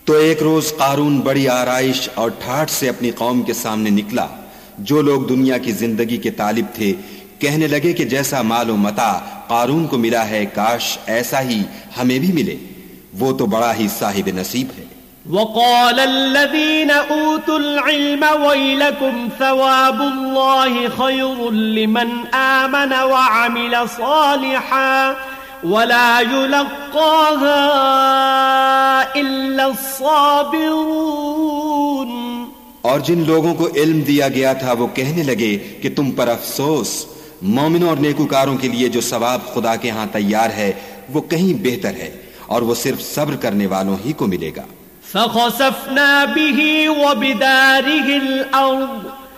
तो एक रोज कारून बड़ी आराइश और ठाठ से अपनी कौम के सामने निकला। जो लोग दुनिया की जिंदगी के तालिब थे कहने लगे कि जैसा मालो मता कारून को मिला है, काश ऐसा ही हमें भी मिले। वो तो बड़ा ही साहिब नसीब है। वक़ाल अल्लज़ीना ऊतुल इल्म वैलकुम सवाबुल्लाहि खैरुल लिमन आमन व अमिल सालिहन वला युलक़्क़ाहा इल्ला अस्साबिरून। और जिन लोगों को इल्म दिया गया था वो कहने लगे कि तुम पर अफसोस, मोमिनों और नेकूकारों के लिए जो सवाब खुदा के यहाँ तैयार है वो कहीं बेहतर है और वो सिर्फ सब्र करने वालों ही को मिलेगा। फ़ख़सफ़ना बिही व बिदारिहिल अर्द